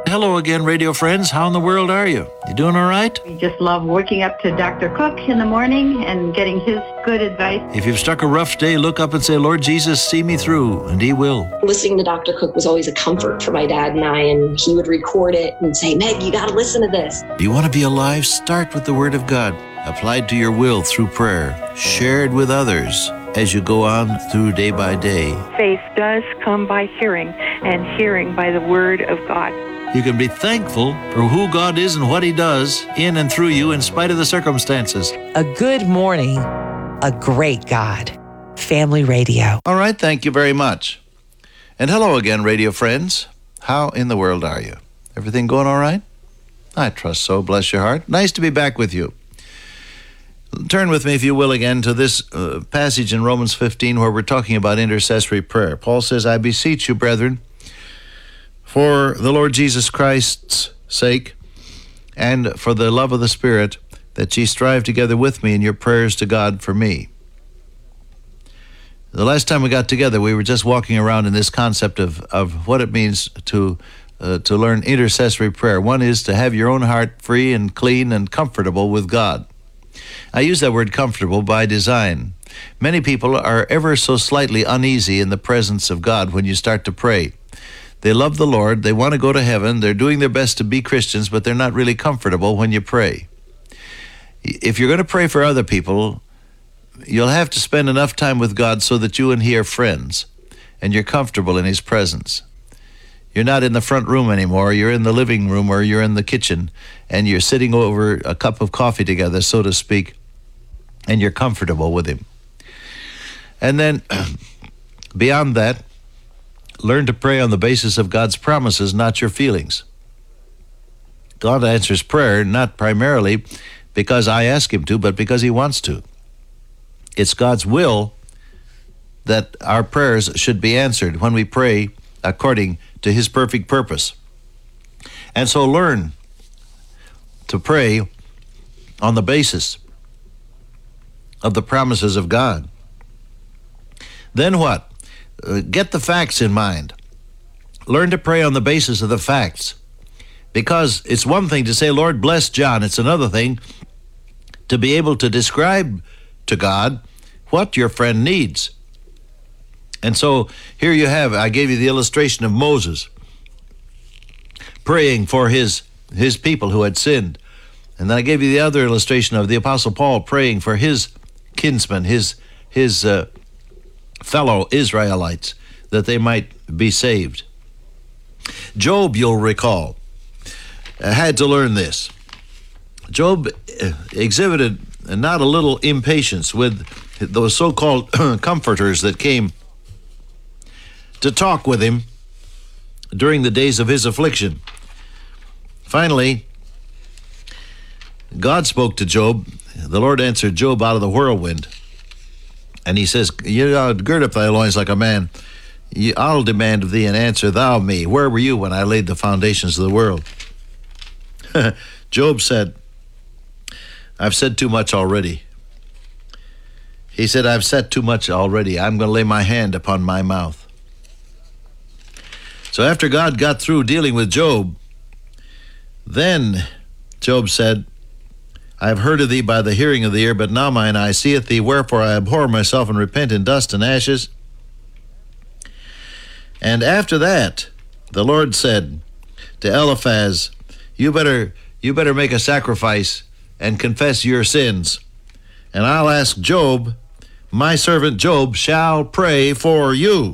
Hello again, radio friends. How in the world are you? You doing all right? We just love waking up to Dr. Cook in the morning and getting his good advice. If you've struck a rough day, look up and say, Lord Jesus, see me through, and He will. Listening to Dr. Cook was always a comfort for my dad and I, and he would record it and say, Meg, you got to listen to this. Do you want to be alive? Start with the Word of God, applied to your will through prayer, shared with others as you go on through day by day. Faith does come by hearing, and hearing by the Word of God. You can be thankful for who God is and what He does in and through you in spite of the circumstances. A good morning, a great God. Family Radio. All right, thank you very much. And hello again, radio friends. How in the world are you? Everything going all right? I trust so, bless your heart. Nice to be back with you. Turn with me, if you will, again to this passage in Romans 15 where we're talking about intercessory prayer. Paul says, I beseech you, brethren, for the Lord Jesus Christ's sake, and for the love of the Spirit, that ye strive together with me in your prayers to God for me. The last time we got together, we were just walking around in this concept of what it means to learn intercessory prayer. One is to have your own heart free and clean and comfortable with God. I use that word comfortable by design. Many people are ever so slightly uneasy in the presence of God when you start to pray. They love the Lord, they want to go to heaven, they're doing their best to be Christians, but they're not really comfortable when you pray. If you're going to pray for other people, you'll have to spend enough time with God so that you and He are friends, and you're comfortable in His presence. You're not in the front room anymore, you're in the living room or you're in the kitchen, and you're sitting over a cup of coffee together, so to speak, and you're comfortable with Him. And then, beyond that, learn to pray on the basis of God's promises, not your feelings. God answers prayer not primarily because I ask Him to, but because He wants to. It's God's will that our prayers should be answered when we pray according to His perfect purpose. And so learn to pray on the basis of the promises of God. Then what? Get the facts in mind. Learn to pray on the basis of the facts. Because it's one thing to say, Lord, bless John. It's another thing to be able to describe to God what your friend needs. And so here you have, I gave you the illustration of Moses praying for his people who had sinned. And then I gave you the other illustration of the Apostle Paul praying for his kinsmen, his fellow Israelites, that they might be saved. Job, you'll recall, had to learn this. Job exhibited not a little impatience with those so-called comforters that came to talk with him during the days of his affliction. Finally, God spoke to Job. The Lord answered Job out of the whirlwind. And He says, gird up thy loins like a man. I'll demand of thee and answer thou me. Where were you when I laid the foundations of the world? Job said, I've said too much already. He said, I've said too much already. I'm going to lay my hand upon my mouth. So after God got through dealing with Job, then Job said, I have heard of thee by the hearing of the ear, but now mine eye seeth thee, wherefore I abhor myself and repent in dust and ashes. And after that, the Lord said to Eliphaz, you better make a sacrifice and confess your sins. And I'll ask Job, my servant Job shall pray for you.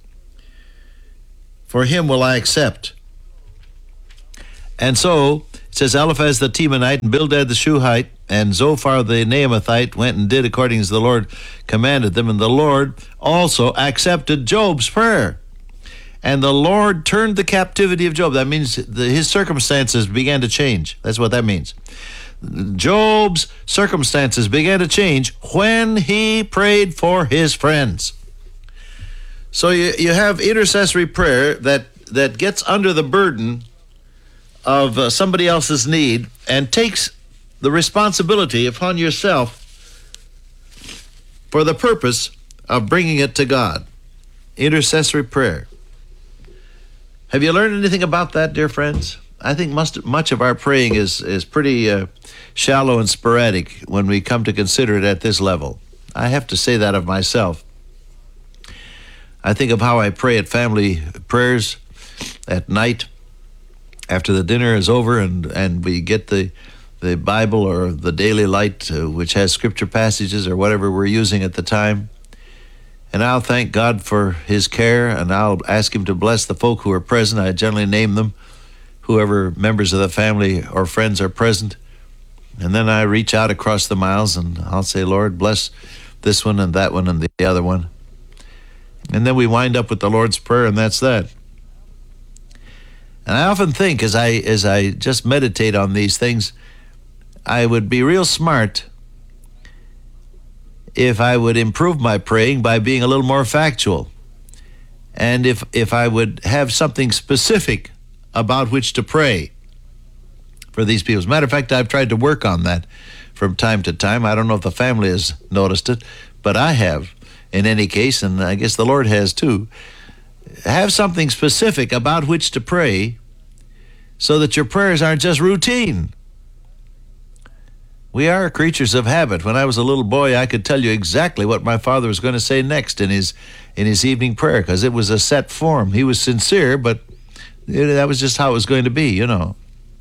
For him will I accept. And so, it says, Eliphaz the Temanite and Bildad the Shuhite and Zophar the Naamathite went and did according as the Lord commanded them, and the Lord also accepted Job's prayer. And the Lord turned the captivity of Job. That means his circumstances began to change. That's what that means. Job's circumstances began to change when he prayed for his friends. So you have intercessory prayer that gets under the burden of somebody else's need and takes the responsibility upon yourself for the purpose of bringing it to God. Intercessory prayer. Have you learned anything about that, dear friends? I think much of our praying is pretty shallow and sporadic when we come to consider it at this level. I have to say that of myself. I think of how I pray at family prayers at night after the dinner is over and we get the Bible or the Daily Light, which has scripture passages or whatever we're using at the time. And I'll thank God for his care, and I'll ask him to bless the folk who are present. I generally name them, whoever members of the family or friends are present. And then I reach out across the miles and I'll say, Lord, bless this one and that one and the other one. And then we wind up with the Lord's Prayer, and that's that. And I often think as I just meditate on these things, I would be real smart if I would improve my praying by being a little more factual. And if I would have something specific about which to pray for these people. As a matter of fact, I've tried to work on that from time to time. I don't know if the family has noticed it, but I have in any case, and I guess the Lord has too. Have something specific about which to pray so that your prayers aren't just routine. We are creatures of habit. When I was a little boy, I could tell you exactly what my father was going to say next in his evening prayer, because it was a set form. He was sincere, but that was just how it was going to be, you know.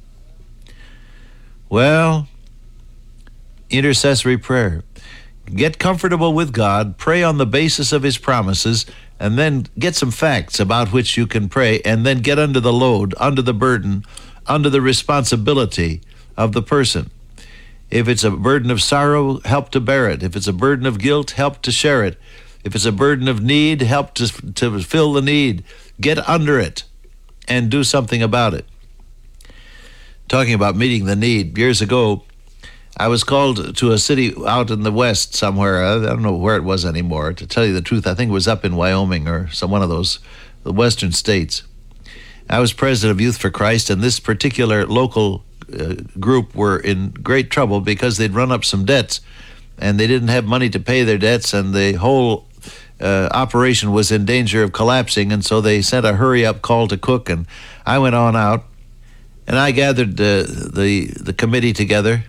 Well, intercessory prayer. Get comfortable with God, pray on the basis of his promises, and then get some facts about which you can pray, and then get under the load, under the burden, under the responsibility of the person. If it's a burden of sorrow, help to bear it. If it's a burden of guilt, help to share it. If it's a burden of need, help to fill the need. Get under it and do something about it. Talking about meeting the need, years ago, I was called to a city out in the west somewhere. I don't know where it was anymore. To tell you the truth, I think it was up in Wyoming or one of those the western states. I was president of Youth for Christ, and this particular local group were in great trouble because they'd run up some debts, and they didn't have money to pay their debts, and the whole operation was in danger of collapsing, and so they sent a hurry-up call to Cook, and I went on out, and I gathered the committee together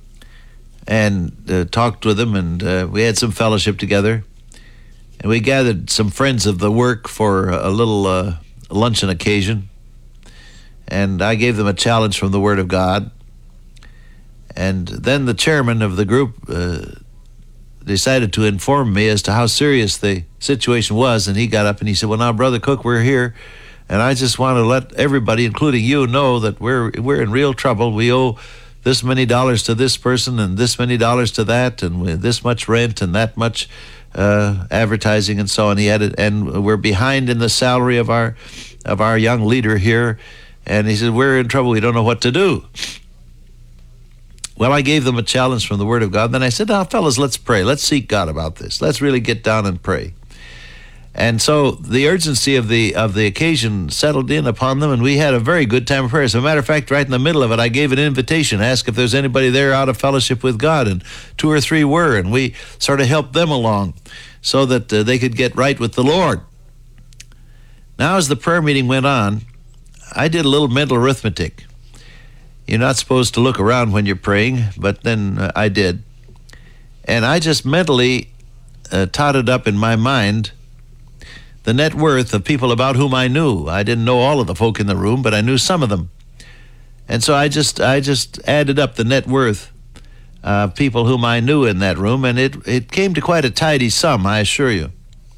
and talked with them, and we had some fellowship together, and we gathered some friends of the work for a little luncheon occasion. And I gave them a challenge from the Word of God. And then the chairman of the group decided to inform me as to how serious the situation was. And he got up and he said, well, now, Brother Cook, we're here. And I just want to let everybody, including you, know that we're in real trouble. We owe this many dollars to this person and this many dollars to that, and this much rent and that much advertising and so on. He added, and we're behind in the salary of our young leader here. And he said, we're in trouble. We don't know what to do. Well, I gave them a challenge from the Word of God. Then I said, now, fellas, let's pray. Let's seek God about this. Let's really get down and pray. And so the urgency of the occasion settled in upon them, and we had a very good time of prayer. As a matter of fact, right in the middle of it, I gave an invitation, asked if there's anybody there out of fellowship with God, and 2 or 3 were, and we sort of helped them along so that they could get right with the Lord. Now, as the prayer meeting went on, I did a little mental arithmetic. You're not supposed to look around when you're praying, but then I did. And I just mentally totted up in my mind the net worth of people about whom I knew. I didn't know all of the folk in the room, but I knew some of them. And so I just added up the net worth of people whom I knew in that room, and it came to quite a tidy sum, I assure you.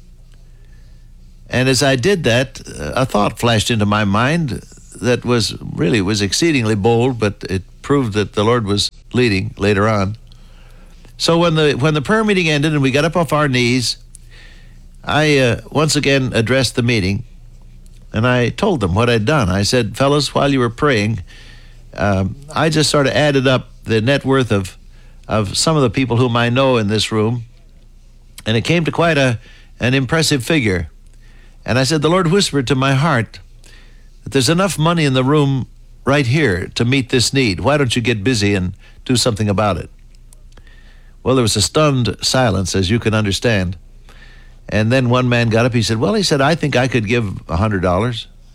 And as I did that, a thought flashed into my mind that was exceedingly bold, but it proved that the Lord was leading later on. So when the prayer meeting ended and we got up off our knees, I once again addressed the meeting, and I told them what I'd done. I said, fellas, while you were praying, I just sort of added up the net worth of some of the people whom I know in this room, and it came to quite an impressive figure. And I said, the Lord whispered to my heart that there's enough money in the room right here to meet this need. Why don't you get busy and do something about it? Well, there was a stunned silence, as you can understand. And then one man got up. He said, I think I could give $100.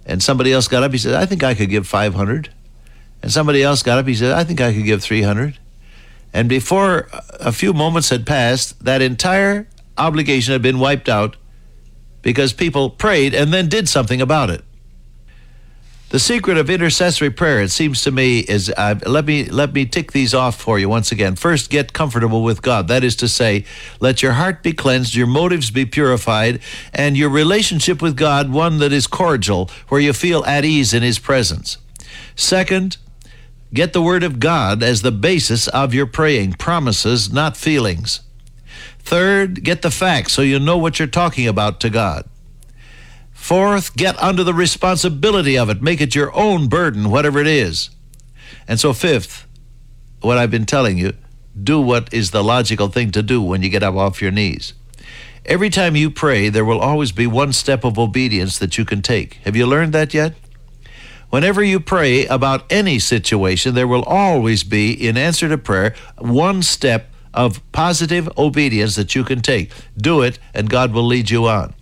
And somebody else got up, he said, I think I could give 500. And somebody else got up, he said, I think I could give 300. And before a few moments had passed, that entire obligation had been wiped out because people prayed and then did something about it. The secret of intercessory prayer, it seems to me, is let me tick these off for you once again. First, get comfortable with God. That is to say, let your heart be cleansed, your motives be purified, and your relationship with God one that is cordial, where you feel at ease in His presence. Second, get the Word of God as the basis of your praying, promises, not feelings. Third, get the facts so you know what you're talking about to God. Fourth, get under the responsibility of it. Make it your own burden, whatever it is. And so fifth, what I've been telling you, do what is the logical thing to do when you get up off your knees. Every time you pray, there will always be one step of obedience that you can take. Have you learned that yet? Whenever you pray about any situation, there will always be, in answer to prayer, one step of positive obedience that you can take. Do it, and God will lead you on.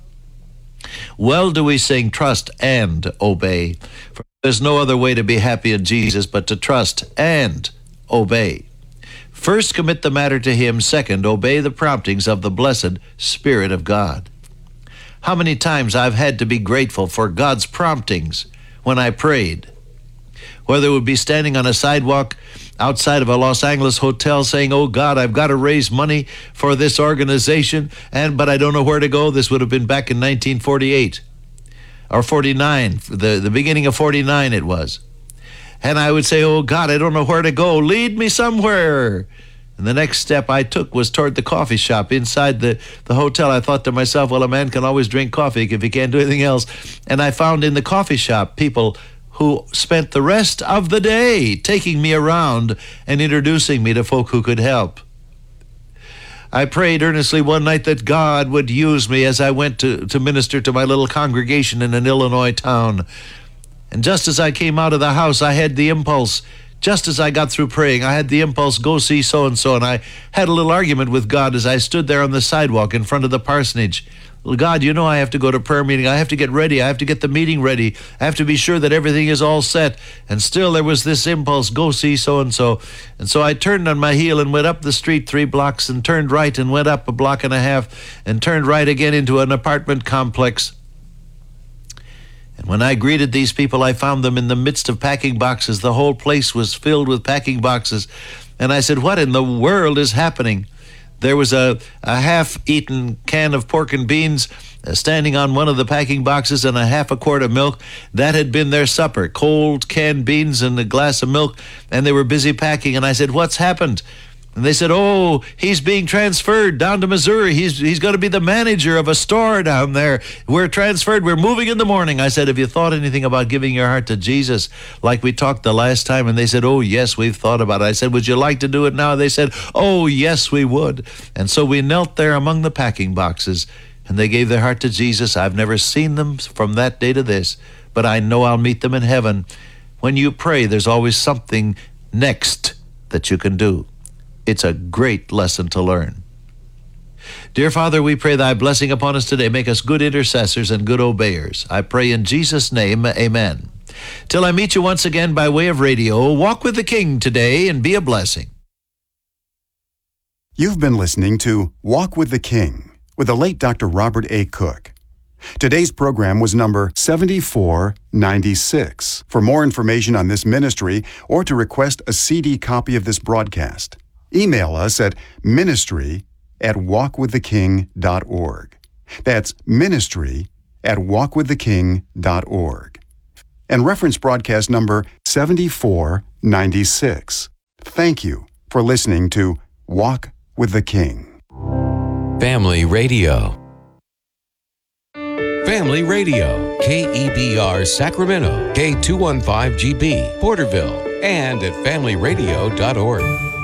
Well do we sing, trust and obey. For there's no other way to be happy in Jesus but to trust and obey. First, commit the matter to Him. Second, obey the promptings of the blessed Spirit of God. How many times I've had to be grateful for God's promptings when I prayed. Whether it would be standing on a sidewalk outside of a Los Angeles hotel saying, oh God, I've got to raise money for this organization, but I don't know where to go. This would have been back in 1948 or 49, the beginning of 49 it was. And I would say, oh God, I don't know where to go. Lead me somewhere. And the next step I took was toward the coffee shop inside the hotel. I thought to myself, well, a man can always drink coffee if he can't do anything else. And I found in the coffee shop people who spent the rest of the day taking me around and introducing me to folk who could help. I prayed earnestly one night that God would use me as I went to minister to my little congregation in an Illinois town. And just as I came out of the house, I had the impulse, just as I got through praying, I had the impulse, go see so-and-so. And I had a little argument with God as I stood there on the sidewalk in front of the parsonage. Well, God, you know I have to go to prayer meeting. I have to get ready. I have to get the meeting ready. I have to be sure that everything is all set. And still there was this impulse, go see so-and-so. And so I turned on my heel and went up the street 3 blocks and turned right and went up 1.5 blocks and turned right again into an apartment complex. And when I greeted these people, I found them in the midst of packing boxes. The whole place was filled with packing boxes. And I said, what in the world is happening? There was a half-eaten can of pork and beans standing on one of the packing boxes and a half a quart of milk. That had been their supper, cold canned beans and a glass of milk, and they were busy packing. And I said, what's happened? And they said, oh, he's being transferred down to Missouri. He's going to be the manager of a store down there. We're transferred. We're moving in the morning. I said, have you thought anything about giving your heart to Jesus like we talked the last time? And they said, oh, yes, we've thought about it. I said, would you like to do it now? They said, oh, yes, we would. And so we knelt there among the packing boxes, and they gave their heart to Jesus. I've never seen them from that day to this, but I know I'll meet them in heaven. When you pray, there's always something next that you can do. It's a great lesson to learn. Dear Father, we pray thy blessing upon us today. Make us good intercessors and good obeyers. I pray in Jesus' name, amen. Till I meet you once again by way of radio, walk with the King today and be a blessing. You've been listening to Walk with the King with the late Dr. Robert A. Cook. Today's program was number 7496. For more information on this ministry or to request a CD copy of this broadcast, email us at ministry@walkwiththeking.org. That's ministry@walkwiththeking.org. And reference broadcast number 7496. Thank you for listening to Walk with the King. Family Radio. Family Radio, KEBR Sacramento, K215GB, Porterville, and at familyradio.org.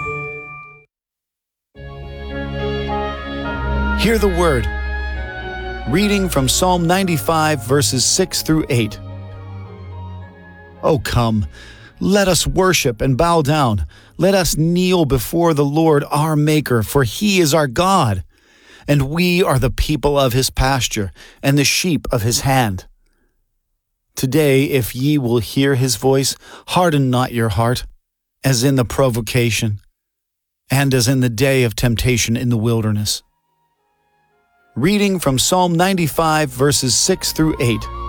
Hear the word. Reading from Psalm 95, verses 6 through 8. Oh, come, let us worship and bow down. Let us kneel before the Lord our Maker, for He is our God, and we are the people of His pasture and the sheep of His hand. Today, if ye will hear his voice, harden not your heart, as in the provocation, and as in the day of temptation in the wilderness. Reading from Psalm 95, verses 6 through 8.